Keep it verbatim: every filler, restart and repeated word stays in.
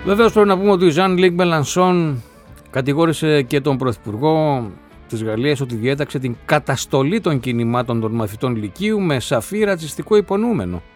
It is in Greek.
Βεβαίως πρέπει να πούμε ότι ο Ζαν-Λουκ Μελανσόν κατηγόρησε και τον Πρωθυπουργό της Γαλλίας ότι διέταξε την καταστολή των κινημάτων των μαθητών Λυκείου με σαφή ρατσιστικό υπονοούμενο.